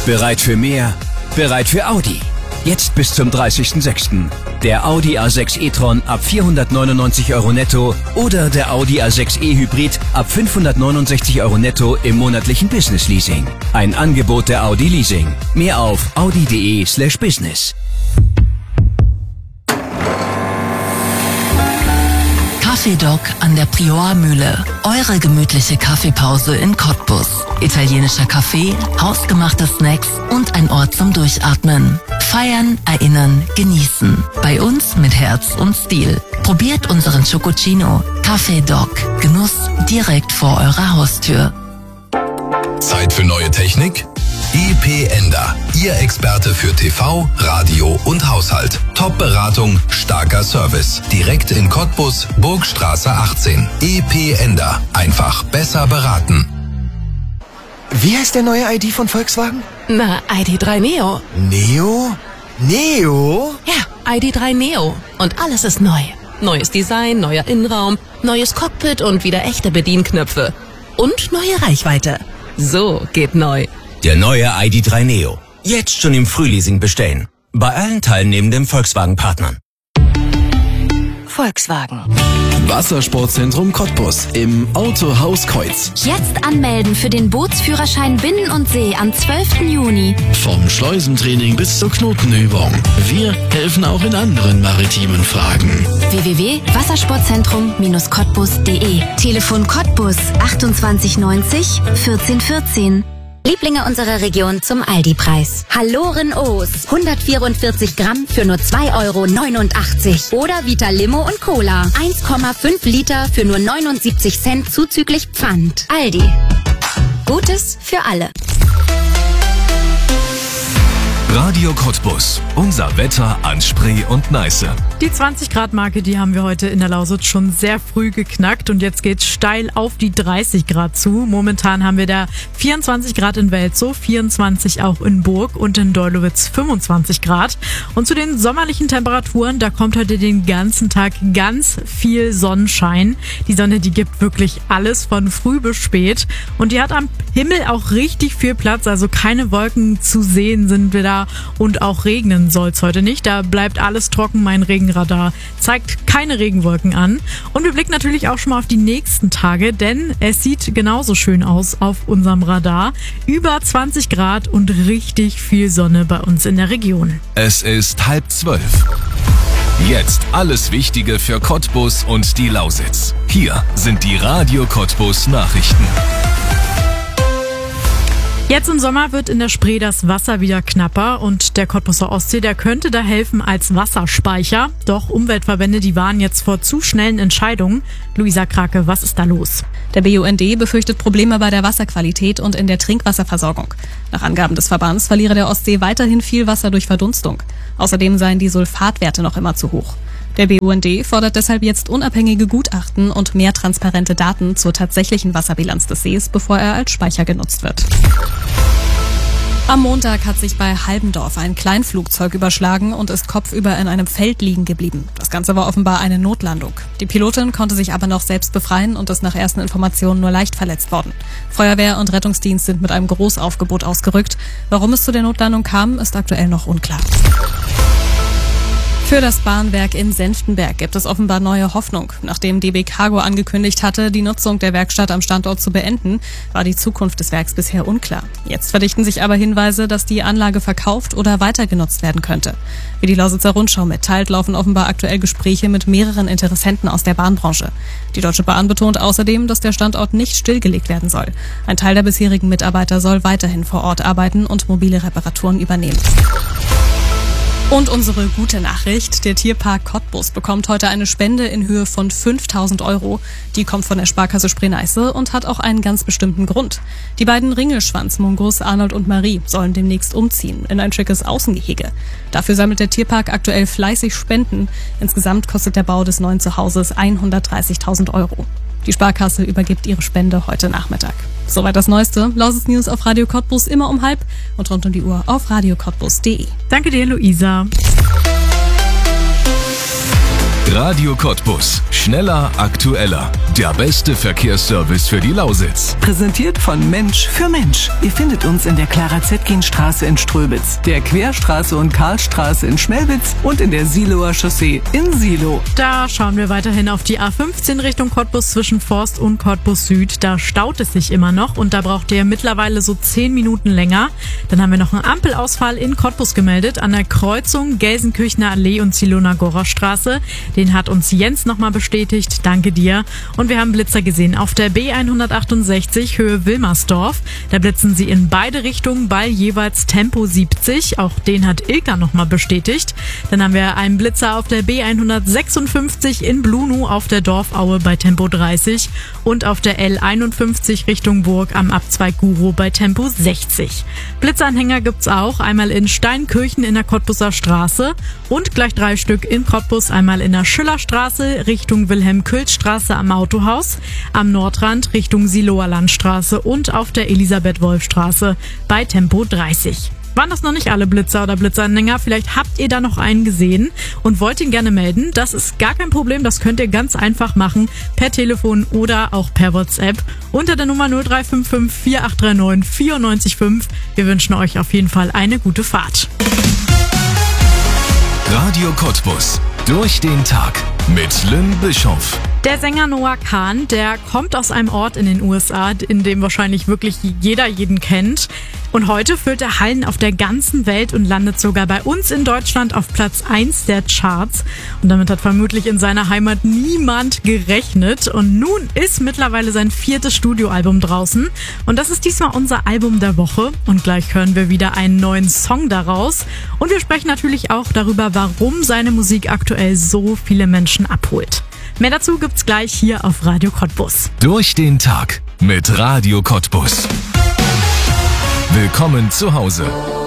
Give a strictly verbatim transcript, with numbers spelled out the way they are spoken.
Bereit für mehr? Bereit für Audi? Jetzt bis zum dreißigsten sechsten Der Audi A sechs e-tron ab vierhundertneunundneunzig Euro netto oder der Audi A sechs e Hybrid ab fünfhundertneunundsechzig Euro netto im monatlichen Business Leasing. Ein Angebot der Audi Leasing. Mehr auf audi.de slash business. Kaffeedoc an der Priormühle. Eure gemütliche Kaffeepause in Cottbus. Italienischer Kaffee, hausgemachte Snacks und ein Ort zum Durchatmen. Feiern, erinnern, genießen. Bei uns mit Herz und Stil. Probiert unseren Chococino. Kaffeedoc. Genuss direkt vor eurer Haustür. Zeit für neue Technik? E P Ender. Ihr Experte für T V, Radio und Haushalt. Top-Beratung, starker Service. Direkt in Cottbus, Burgstraße achtzehn. E P Ender. Einfach besser beraten. Wie heißt der neue I D von Volkswagen? Na, I D drei Neo. Neo? Neo? Ja, I D drei Neo. Und alles ist neu. Neues Design, neuer Innenraum, neues Cockpit und wieder echte Bedienknöpfe. Und neue Reichweite. So geht neu. Der neue I D drei Neo. Jetzt schon im Frühleasing bestellen. Bei allen teilnehmenden Volkswagen-Partnern. Volkswagen. Wassersportzentrum Cottbus im Autohaus Kreuz. Jetzt anmelden für den Bootsführerschein Binnen und See am zwölften Juni. Vom Schleusentraining bis zur Knotenübung. Wir helfen auch in anderen maritimen Fragen. w w w punkt wassersportzentrum Bindestrich cottbus punkt de. Telefon Cottbus achtundzwanzig neunzig vierzehn vierzehn. Lieblinge unserer Region zum Aldi-Preis. Halloren O's. hundertvierundvierzig Gramm für nur zwei Euro neunundachtzig. Oder Vita Limo und Cola. eins Komma fünf Liter für nur neunundsiebzig Cent zuzüglich Pfand. Aldi. Gutes für alle. Radio Cottbus. Unser Wetter an Spree und Neiße. Die zwanzig Grad Marke, die haben wir heute in der Lausitz schon sehr früh geknackt und jetzt geht's steil auf die dreißig Grad zu. Momentan haben wir da vierundzwanzig Grad in Welzow, vierundzwanzig auch in Burg und in Deulowitz fünfundzwanzig Grad. Und zu den sommerlichen Temperaturen, da kommt heute den ganzen Tag ganz viel Sonnenschein. Die Sonne, die gibt wirklich alles von früh bis spät und die hat am Himmel auch richtig viel Platz, also keine Wolken zu sehen sind wir da. Und auch regnen soll es heute nicht. Da bleibt alles trocken. Mein Regenradar zeigt keine Regenwolken an. Und wir blicken natürlich auch schon mal auf die nächsten Tage, denn es sieht genauso schön aus auf unserem Radar. Über zwanzig Grad und richtig viel Sonne bei uns in der Region. Es ist halb zwölf. Jetzt alles Wichtige für Cottbus und die Lausitz. Hier sind die Radio Cottbus Nachrichten. Jetzt im Sommer wird in der Spree das Wasser wieder knapper und der Cottbuser Ostsee, der könnte da helfen als Wasserspeicher. Doch Umweltverbände, die warnen jetzt vor zu schnellen Entscheidungen. Luisa Krake, was ist da los? Der B U N D befürchtet Probleme bei der Wasserqualität und in der Trinkwasserversorgung. Nach Angaben des Verbands verliere der Ostsee weiterhin viel Wasser durch Verdunstung. Außerdem seien die Sulfatwerte noch immer zu hoch. Der B U N D fordert deshalb jetzt unabhängige Gutachten und mehr transparente Daten zur tatsächlichen Wasserbilanz des Sees, bevor er als Speicher genutzt wird. Am Montag hat sich bei Halbendorf ein Kleinflugzeug überschlagen und ist kopfüber in einem Feld liegen geblieben. Das Ganze war offenbar eine Notlandung. Die Pilotin konnte sich aber noch selbst befreien und ist nach ersten Informationen nur leicht verletzt worden. Feuerwehr und Rettungsdienst sind mit einem Großaufgebot ausgerückt. Warum es zu der Notlandung kam, ist aktuell noch unklar. Für das Bahnwerk in Senftenberg gibt es offenbar neue Hoffnung. Nachdem D B Cargo angekündigt hatte, die Nutzung der Werkstatt am Standort zu beenden, war die Zukunft des Werks bisher unklar. Jetzt verdichten sich aber Hinweise, dass die Anlage verkauft oder weiter genutzt werden könnte. Wie die Lausitzer Rundschau mitteilt, laufen offenbar aktuell Gespräche mit mehreren Interessenten aus der Bahnbranche. Die Deutsche Bahn betont außerdem, dass der Standort nicht stillgelegt werden soll. Ein Teil der bisherigen Mitarbeiter soll weiterhin vor Ort arbeiten und mobile Reparaturen übernehmen. Und unsere gute Nachricht, der Tierpark Cottbus bekommt heute eine Spende in Höhe von fünftausend Euro. Die kommt von der Sparkasse Spree-Neiße und hat auch einen ganz bestimmten Grund. Die beiden Ringelschwanz-Mungus Arnold und Marie sollen demnächst umziehen in ein schickes Außengehege. Dafür sammelt der Tierpark aktuell fleißig Spenden. Insgesamt kostet der Bau des neuen Zuhauses hundertdreißigtausend Euro. Die Sparkasse übergibt ihre Spende heute Nachmittag. Soweit das Neueste. Lausitz News auf Radio Cottbus immer um halb und rund um die Uhr auf radio cottbus punkt de. Danke dir, Luisa. Radio Cottbus. Schneller, aktueller. Der beste Verkehrsservice für die Lausitz. Präsentiert von Mensch für Mensch. Ihr findet uns in der Clara-Zetkin-Straße in Ströbitz, der Querstraße und Karlstraße in Schmelwitz und in der Siloer Chaussee in Silo. Da schauen wir weiterhin auf die A fünfzehn Richtung Cottbus zwischen Forst und Cottbus Süd. Da staut es sich immer noch und da braucht ihr mittlerweile so zehn Minuten länger. Dann haben wir noch einen Ampelausfall in Cottbus gemeldet an der Kreuzung Gelsenkirchener Allee und Zielona-Gorer Straße. Den hat uns Jens nochmal bestätigt. Danke dir. Und wir haben Blitzer gesehen auf der B hundertachtundsechzig Höhe Wilmersdorf. Da blitzen sie in beide Richtungen bei jeweils Tempo siebzig. Auch den hat Ilka nochmal bestätigt. Dann haben wir einen Blitzer auf der B hundertsechsundfünfzig in Blunu auf der Dorfaue bei Tempo dreißig und auf der L einundfünfzig Richtung Burg am Abzweig Guro bei Tempo sechzig. Blitzanhänger gibt's auch, einmal in Steinkirchen in der Cottbuser Straße und gleich drei Stück in Cottbus, einmal in der Schillerstraße Richtung Wilhelm-Külz-Straße am Autohaus, am Nordrand Richtung Siloer Landstraße und auf der Elisabeth-Wolf-Straße bei Tempo dreißig. Waren das noch nicht alle Blitzer oder Blitzanhänger? Vielleicht habt ihr da noch einen gesehen und wollt ihn gerne melden. Das ist gar kein Problem, das könnt ihr ganz einfach machen, per Telefon oder auch per WhatsApp unter der Nummer null drei fünf fünf vier acht drei neun vier neun fünf. Wir wünschen euch auf jeden Fall eine gute Fahrt. Radio Cottbus. Durch den Tag mit Lynn Bischoff. Der Sänger Noah Kahn, der kommt aus einem Ort in den U S A, in dem wahrscheinlich wirklich jeder jeden kennt. Und heute füllt er Hallen auf der ganzen Welt und landet sogar bei uns in Deutschland auf Platz eins der Charts. Und damit hat vermutlich in seiner Heimat niemand gerechnet. Und nun ist mittlerweile sein viertes Studioalbum draußen. Und das ist diesmal unser Album der Woche. Und gleich hören wir wieder einen neuen Song daraus. Und wir sprechen natürlich auch darüber, warum seine Musik aktuell so viele Menschen abholt. Mehr dazu gibt's gleich hier auf Radio Cottbus. Durch den Tag mit Radio Cottbus. Willkommen zu Hause.